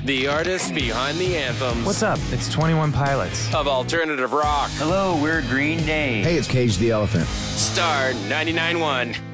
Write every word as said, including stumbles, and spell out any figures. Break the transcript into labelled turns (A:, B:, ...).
A: the artists behind the anthems.
B: What's up? It's twenty-one Pilots.
A: Of alternative rock.
C: Hello, we're Green Day.
D: Hey, it's Cage the Elephant.
A: Star ninety-nine point one.